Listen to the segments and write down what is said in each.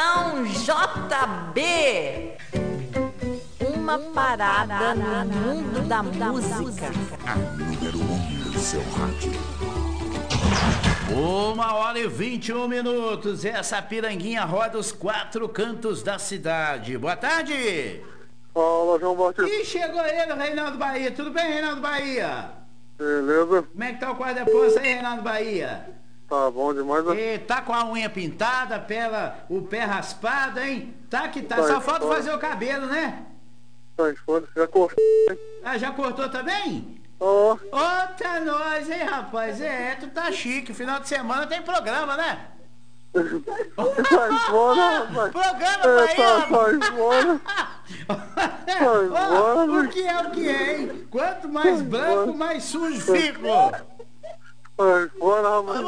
Estação JB. Uma parada no mundo da música. A número 1 do seu rádio. 1h21. Essa piranguinha roda os 4 cantos da cidade. Boa tarde. Fala, João Batista. Ih, chegou ele, o Reinaldo Bahia. Tudo bem, Reinaldo Bahia? Beleza? Como é que tá o quarto de poço aí, Reinaldo Bahia? Tá bom demais, né? E tá com a unha pintada, o pé raspado, hein? Tá que tá. Tá Só em falta fora. fazer o cabelo, né? Tá em fora, já cortou. Ah, já cortou também? Ó, Outra nós, hein, rapaz? Tu tá chique. Final de semana tem programa, né? tá em fora, rapaz. Programa É, pra tá ele, em fora. Ó, embora. o que é, hein? Quanto mais Vai branco, embora. mais sujo fico. Tá em fora, rapaz.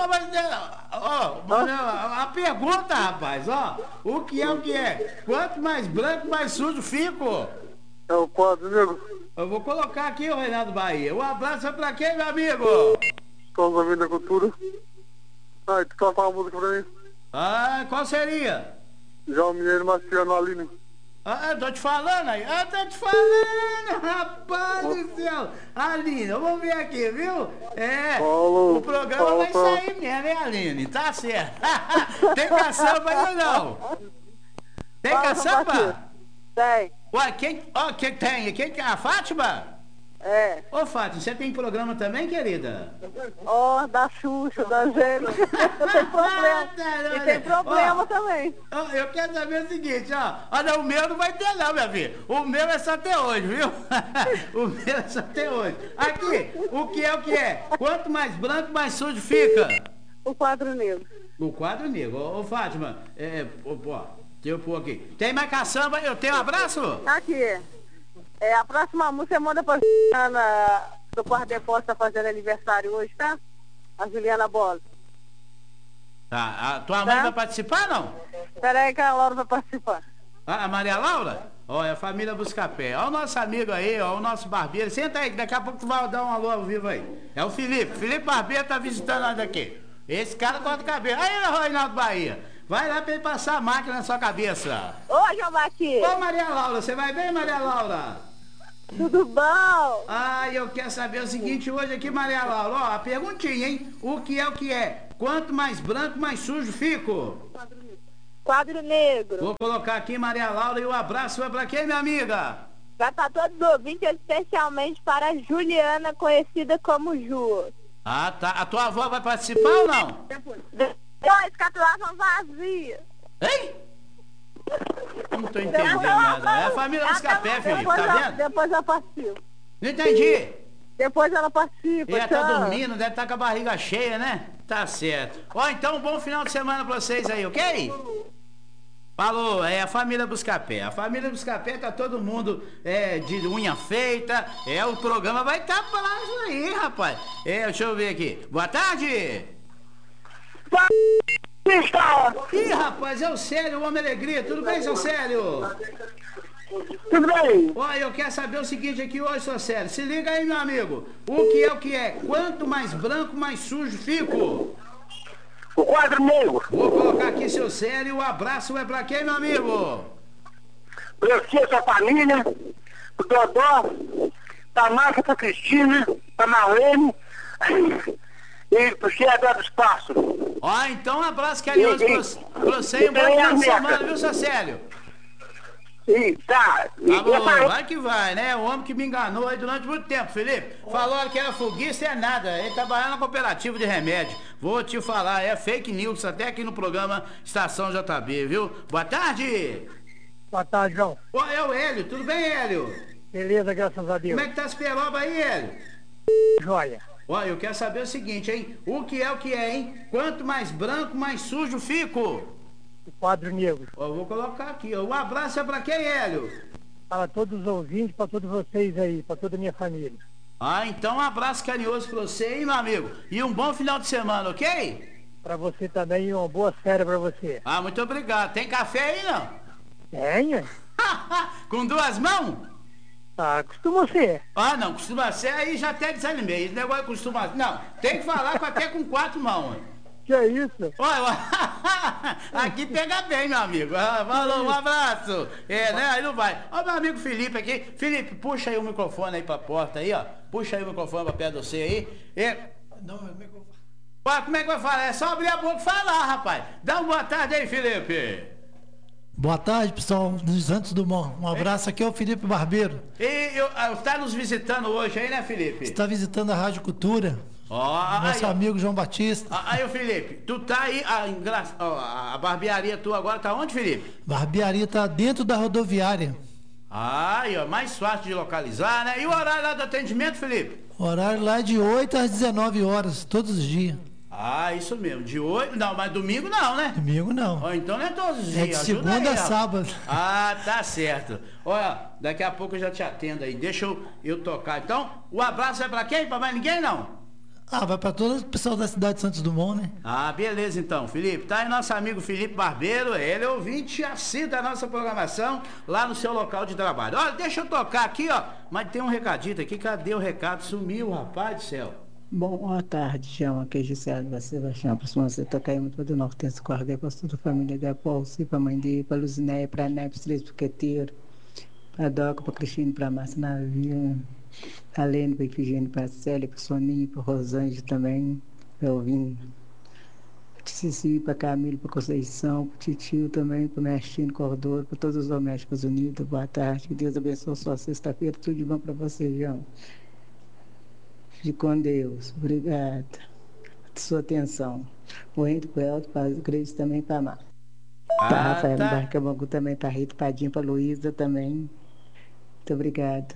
Mas, a pergunta, rapaz, ó. O que é? Quanto mais branco, mais sujo fico. É o quadro, nego. Eu vou colocar aqui o Reinaldo Bahia. Um abraço é pra quem, meu amigo? Estamos ouvindo da cultura. Ai, tu toca uma música pra mim? Ah, qual seria? João Mineiro, Marciano, Aline. Ah, tô te falando aí. Ah, tô te falando, rapaz do céu. Aline, vamos ver aqui, viu? Falou, O programa falou, vai falou. sair mesmo, hein, Aline? Tá certo. Tem caçamba aí ou não? Tem caçamba? Tem, Ué, quem tem? Quem tem? A Fátima? é. Ô, Fátima, você tem programa também, querida? Ó, da Xuxa, da Angélica. Tem problema. E tem problema também. Ó, eu quero saber o seguinte, ó. Olha, o meu não vai ter não, minha filha. O meu é só até hoje, viu? O meu é só até hoje. Aqui, o que é? Quanto mais branco, mais sujo fica. O quadro negro. O quadro negro. Ô, Fátima, deixa eu pôr aqui. Tem mais caçamba? Eu tenho um abraço? Aqui. É, a próxima música manda pra Juliana do Quarto Depósito, tá fazendo aniversário hoje, tá? A Juliana Bola. Tá, a tua mãe Tá. vai participar, não? Espera aí que a Laura vai participar. A Maria Laura? Ó, é a família Buscapé. Ó o nosso amigo aí, ó, o nosso barbeiro. Senta aí, que daqui a pouco tu vai dar um alô ao vivo aí. É o Felipe. Felipe Barbeiro tá visitando nós aqui. Esse cara corta o cabelo. Aí, Reinaldo Bahia. Vai lá pra ele passar a máquina na sua cabeça. Ô, João Batista, Ô, Maria Laura, você vai bem, Maria Laura? tudo bom? Ah, eu quero saber o seguinte hoje aqui, Maria Laura. Ó, a perguntinha, hein? O que é? Quanto mais branco, mais sujo fico. Quadro negro. Vou colocar aqui, Maria Laura, e o abraço vai pra quem, minha amiga? Vai pra todos os ouvintes, especialmente para a Juliana, conhecida como Ju. Ah, tá. A tua avó vai participar ou não? Dois catulavam vazias. Hein? Não tô entendendo nada. É a família Buscapé, Felipe, tá vendo? Depois ela participa. Não entendi. Depois ela participa. Ela tá tchau. dormindo, deve estar com a barriga cheia, né? Tá certo. Ó, então, um bom final de semana pra vocês aí, ok? Falou, é a família Buscapé. A família Buscapé tá todo mundo de unha feita. O programa vai estar pra lá aí, rapaz. Deixa eu ver aqui. Boa tarde. Ih, rapaz, é o Célio, o Homem Alegria. Tudo bem, seu Célio? Tudo bem? Olha, eu quero saber o seguinte aqui hoje, seu Célio. Se liga aí, meu amigo. O que é? Quanto mais branco, mais sujo fico. O quadro negro. Vou colocar aqui, seu Célio. O abraço é pra quem, meu amigo? Pra você, sua família. O Dodó. Pra Márcia, pra Cristina. Pra Marlene. E pro Chegador do Espaço. Ó, então um abraço carinhoso pra você e um bom final de semana, viu, seu Célio? Sim, tá. Tá bom, vai que vai, né? O homem que me enganou aí durante muito tempo, Felipe. Falou que era foguista, é nada. Ele trabalhava na cooperativa de remédio. Vou te falar, é fake news, até aqui no programa Estação JB, viu? Boa tarde! Boa tarde, João. Ó, é o Hélio, tudo bem, Hélio? Beleza, graças a Deus. Como é que tá as peroba aí, Hélio? Joia. Ó, eu quero saber o seguinte, hein? O que é, hein? Quanto mais branco, mais sujo fico. O quadro negro. Ó, eu vou colocar aqui, ó. Um abraço é pra quem, Hélio? Para todos os ouvintes, para todos vocês aí, para toda a minha família. Ah, então um abraçho carinhoso pra você, hein, meu amigo? E um bom final de semana, ok? Para você também e uma boa férias para você. Ah, muito obrigado. Tem café aí, não? Tenho? Com duas mãos? Ah, costuma ser. Ah, não, costuma ser, aí já até desanimei. Esse negócio costuma... Não, tem que falar até com 4 mãos. Que é isso? Olha, aqui pega bem, meu amigo. Falou, um abraço. Né? Aí não vai. Ó, meu amigo Felipe aqui. Felipe, puxa aí o microfone aí pra porta aí, ó. Puxa aí o microfone pra perto de você aí. Não, meu microfone. Como é que vai falar? É só abrir a boca e falar, rapaz. Dá uma boa tarde aí, Felipe. Boa tarde, pessoal dos Santos Dumont. Um abraço, aqui é o Felipe Barbeiro. Está nos visitando hoje aí, né, Felipe? Está visitando a Rádio Cultura. Nosso amigo João Batista. Aí, Felipe, tu tá aí, a barbearia tua agora tá onde, Felipe? Barbearia tá dentro da rodoviária. Aí, ó, mais fácil de localizar, né? E o horário lá do atendimento, Felipe? O horário lá é de 8 às 19 horas, todos os dias. Isso mesmo, de 8, não, mas domingo não, né? Domingo não. Então não é todos os dias. É de segunda a sábado. Tá certo. Olha, daqui a pouco eu já te atendo aí, deixa eu tocar. Então, o abraço é pra quem? Pra mais ninguém, não? Vai pra todo o pessoal da cidade de Santos Dumont, né? Beleza então, Felipe. Tá aí nosso amigo Felipe Barbeiro, ele é ouvinte assíduo da nossa programação lá no seu local de trabalho. Olha, deixa eu tocar aqui, ó, mas tem um recadito aqui, cadê o recado? Sumiu, rapaz do céu. Boa tarde, chama aqui é Gisele Sebastião, para você tocar aí muito do Nortense Cordeiro, para toda a família da Paulci, para a mãe dele, para a Luzinéia, para a Nepes, Três Piqueteiros, para a Doca, para a Cristina, para a Márcia Navia, a Lene, para a Ifigênia, para a Célia, para a Soninha, para a Rosângela também, para o Vinho, para a Cici, para a Camila, para a Conceição, para o Titio também, para o Mestino Cordeiro, para todos os domésticos unidos. Boa tarde, que Deus abençoe a sua sexta-feira, tudo de bom para você, João. Fique com Deus. Obrigada por sua atenção. Morrendo por Elton, para o Grace também, para a Mar. Para a Rafael Barcabangu também, para a Rita, para a Dinha, para a Luísa também. Muito obrigada.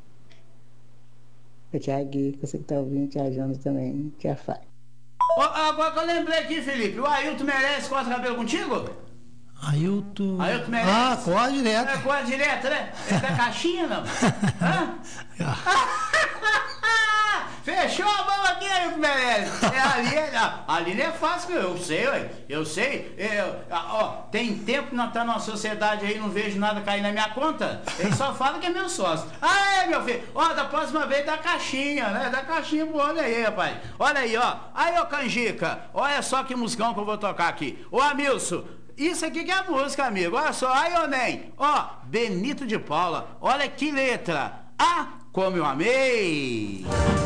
Para a Tia Gui, que você que está ouvindo, Tia Jonas também, Tia Fai. Agora que eu lembrei aqui, Felipe, o Ailton merece corta cabelo contigo? Ailton merece? Corre direto. Corre direto, né? É da caixinha, não? Fechou a mão aqui, Ailton Meirelles. Ali não é fácil, eu sei, ué. Eu sei. Tem tempo que nós tá numa sociedade aí, não vejo nada cair na minha conta. Ele só fala que é meu sócio. Meu filho. Da próxima vez dá caixinha, né? Dá caixinha pro homem aí, rapaz. Olha aí, ó. Aí, ô Canjica. Olha só que musicão que eu vou tocar aqui. Ô, Amilson. Isso aqui que é música, amigo. Olha só. Aí, ô Nen. Benito de Paula. Olha que letra. Como eu amei.